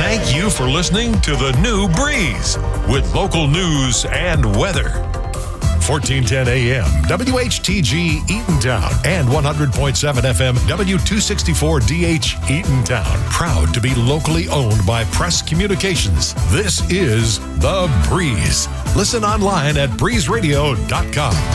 Thank you for listening to The New Breeze with local news and weather. 1410 AM, WHTG Eatontown, and 100.7 FM, W264DH Eatontown. Proud to be locally owned by Press Communications. This is The Breeze. Listen online at breezeradio.com.